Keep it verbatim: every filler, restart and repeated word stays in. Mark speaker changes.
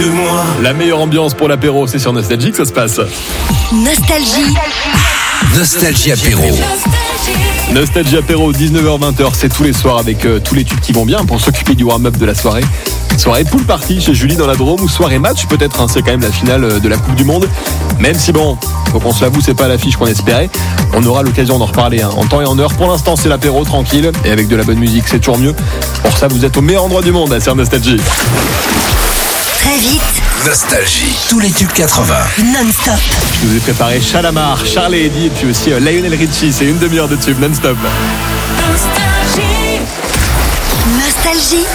Speaker 1: La meilleure ambiance pour l'apéro, c'est sur Nostalgie que ça se passe.
Speaker 2: Nostalgie.
Speaker 3: Nostalgie apéro.
Speaker 1: Nostalgie apéro, dix-neuf heures vingt, c'est tous les soirs avec euh, tous les tubes qui vont bien pour s'occuper du warm-up de la soirée. Soirée pool party chez Julie dans la Drôme ou soirée match peut-être, hein, c'est quand même la finale de la Coupe du Monde. Même si bon, faut qu'on se l'avoue, c'est pas l'affiche qu'on espérait. On aura l'occasion d'en reparler hein, en temps et en heure. Pour l'instant, c'est l'apéro tranquille et avec de la bonne musique, c'est toujours mieux. Pour ça, vous êtes au meilleur endroit du monde, hein, sur Nostalgie.
Speaker 2: Très vite.
Speaker 3: Nostalgie. Tous les tubes quatre-vingts.
Speaker 2: Non-stop.
Speaker 1: Je vous ai préparé Chalamar, Charlie et Eddie et puis aussi euh, Lionel Richie. C'est une demi-heure de tube non-stop.
Speaker 2: Nostalgie.